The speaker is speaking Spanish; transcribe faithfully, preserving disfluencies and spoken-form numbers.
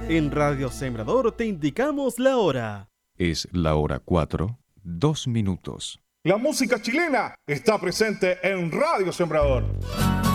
En Radio Sembrador te indicamos la hora. Es la hora cuatro, dos minutos. La música chilena está presente en Radio Sembrador.